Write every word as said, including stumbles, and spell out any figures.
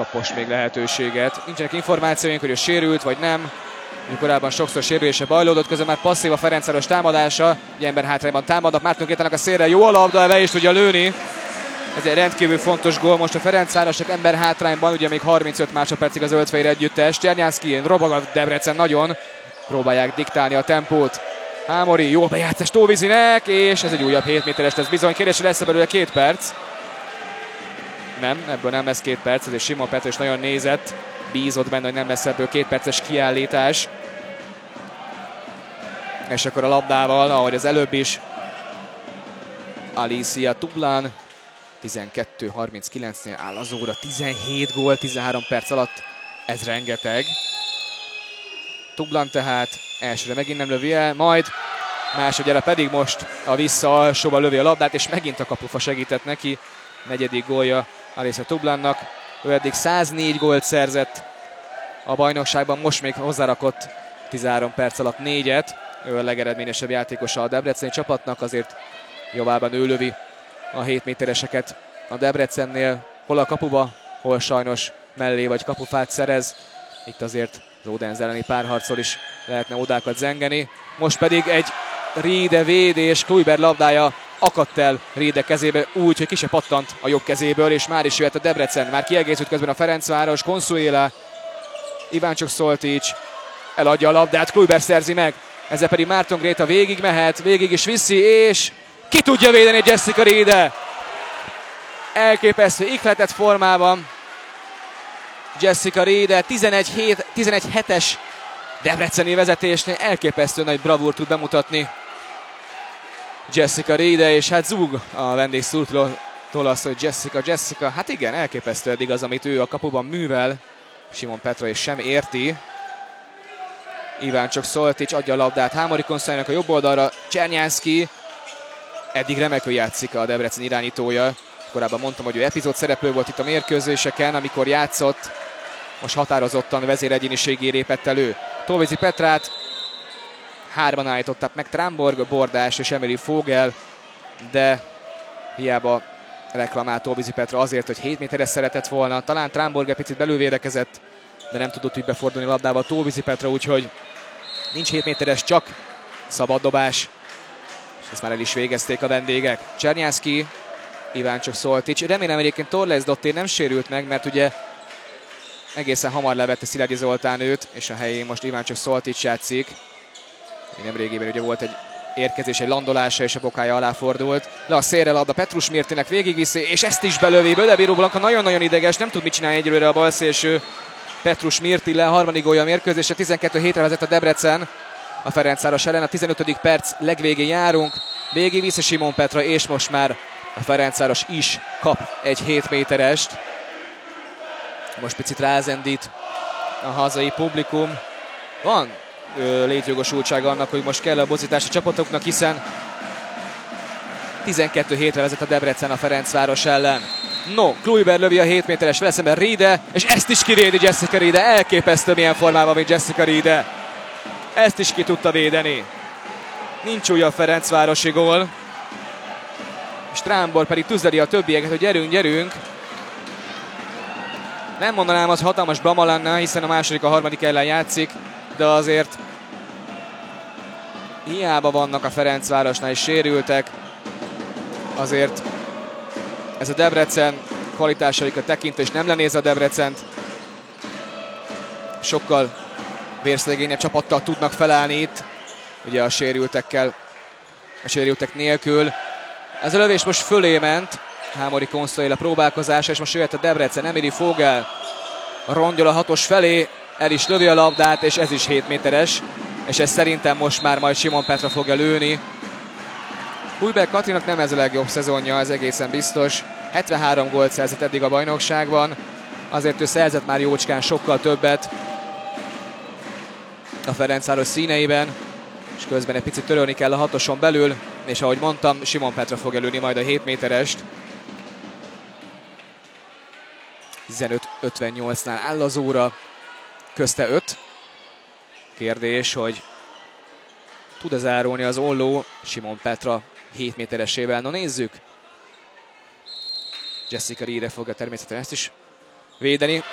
kap most még lehetőséget. Nincsenek információink, hogy ő sérült vagy nem. Korábban sokszor sérülése bajlódott, közben már passzív a Ferencváros támadása. Egy ember hátrányban támadnak, Márton Gétának a szélre jó a labda, be is tudja lőni. Ez egy rendkívül fontos gól most a Ferencvárosnak, ember hátrányban, ugye még harmincöt másodpercig az zöldfehér együttes. Csernyánszky, robog a Debrecen nagyon. Próbálják diktálni a tempót. Hámori, jó bejátszás Tóvizinek, és ez egy újabb hét méteres lesz bizony. Kérdés, lesz belőle két perc. Nem, ebből nem lesz két perc, ezért Simon Petra is nagyon nézett. Bízott benne, hogy nem lesz ebből két perces kiállítás. És akkor a labdával, ahogy az előbb is, Alicia Tublan. tizenkettő harminckilencnél áll az óra, tizenhét gól, tizenhárom perc alatt. Ez rengeteg. Tublan tehát elsőre megint nem lövi el, majd másodjára pedig most a vissza alsóba lövi a labdát, és megint a kapufa segített neki. Negyedik gólja Alicia Tublannak. Ő eddig száznégy gólt szerzett a bajnokságban, most még hozzárakott tizenhárom perc alatt négyet. Ő a legeredményesebb játékosa a debreceni csapatnak, azért jobbában ő lövi a hét métereseket a Debrecennél. Hol a kapuba, hol sajnos mellé vagy kapufát szerez. Itt azért az Odense elleni párharcol is lehetne odákat zengeni. Most pedig egy Riede védés, Kluiber labdája akadt el Riede kezébe úgy, hogy ki se pattant a jobb kezéből, és már is jöhet a Debrecen. Már kiegészült közben a Ferencváros, Consuela, Iváncsok Szoltics eladja a labdát, Kluiber szerzi meg. Ezzel pedig Márton Gréta végig mehet, végig is viszi, és ki tudja védeni Jessica Riede. Elképesztő ihletett formában Jessica Riede, tizenegy hetes debreceni vezetésnél elképesztő nagy bravúrt tud bemutatni Jessica Riede, és hát zúg a vendégszurkolótól az, hogy Jessica, Jessica, hát igen, elképesztő eddig az, amit ő a kapuban művel. Simon Petra is sem érti. Iváncsok Szoltics adja a labdát Hámori Konstantinak a jobb oldalra, Csernyánszky eddig remekül játszik a Debrecen irányítója. Korábban mondtam, hogy ő epizód szereplő volt itt a mérkőzéseken, amikor játszott. Most határozottan vezéregyéniségé lépett elő. Tóvizi Petrát hárman állították meg, Tramborg, Bordás és Emily Fogel, de hiába reklamált Tóvizi Petra azért, hogy hét méteres szeretett volna. Talán Tramborg egy picit belülvédekezett, de nem tudott úgy befordulni labdával Tóvizi Petra, úgyhogy nincs hét méteres, csak szabaddobás. És ezt már el is végezték a vendégek. Csernyánszky, Iváncsok Szoltics. Remélem egyébként Torles Dottir nem sérült meg, mert ugye egészen hamar levette Szilágyi Zoltán őt, és a helyén most Iváncsok Szoltics játszik. Nemrégiben ugye volt egy érkezés, egy landolása, és a bokája alá fordult. Le a szélre labda Petrus Mirtinek végigviszi, és ezt is belövi. Bödebíró Blanka nagyon-nagyon ideges, nem tud mit csinálni egyelőre a balszélső. Petrus Mirti le, harmadik gólja a mérkőzésre, tizenkettő hétre vezet a Debrecen a Ferencváros ellen. A tizenötödik perc legvégén járunk. Végigviszi Simon Petra, és most már a Ferencváros is kap egy hét méterest. Most picit rázendít a hazai publikum. Van ö, létjogosultsága annak, hogy most kell a bocítás a csapatoknak, hiszen tizenkettő hétre vezet a Debrecen a Ferencváros ellen. No, Kluiber lövi a hét méteres, vele szemben Riede, és ezt is kivédi Jessica Riede. Elképesztő milyen formában, mint Jessica Riede. Ezt is ki tudta védeni. Nincs újabb ferencvárosi gól. Strámbor pedig tüzeli a többieket, hogy gyerünk, gyerünk. Nem mondanám, az hatalmas blama lenne, hiszen a második, a harmadik ellen játszik, de azért hiába vannak a Ferencvárosnál is sérültek. Azért ez a Debrecen kvalitásaikat tekintve, és nem lenéz a Debrecent. Sokkal vérszegényebb csapattal tudnak felállni itt, ugye a sérültekkel, a sérültek nélkül. Ez a lövés most fölé ment, Hámori Consuela próbálkozása, és most jöhet a Debrecen, Emily Fogel rongyol a hatos felé, el is lövi a labdát, és ez is hét méteres, és ez szerintem most már majd Simon Petra fogja lőni. Hújberg Katrinak nem ez a legjobb szezonja, ez egészen biztos. hetvenhárom gólt szerzett eddig a bajnokságban, azért ő szerzett már jócskán sokkal többet a Ferencváros színeiben, és közben egy picit törölni kell a hatoson belül, és ahogy mondtam, Simon Petra fog előni majd a hét méterest. tizenöt ötvennyolcnál áll az óra, közte öt. Kérdés, hogy tud-e zárulni az olló Simon Petra hét méteresével? No, nézzük. Jessica Riede fogja természetesen ezt is védeni.